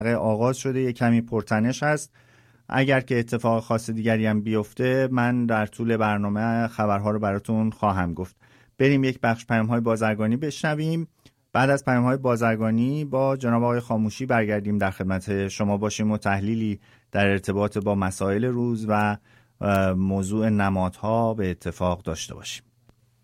آغاز شده، یک کمی پرتنش هست. اگر که اتفاق خاص دیگری هم بیفته من در طول برنامه خبرها رو براتون خواهم گفت. بریم یک بخش پیام‌های بازرگانی بشنویم. بعد از پیام‌های بازرگانی با جناب آقای خاموشی برگردیم در خدمت شما باشیم و تحلیلی در ارتباط با مسائل روز و موضوع نمادها به اتفاق داشته باشیم.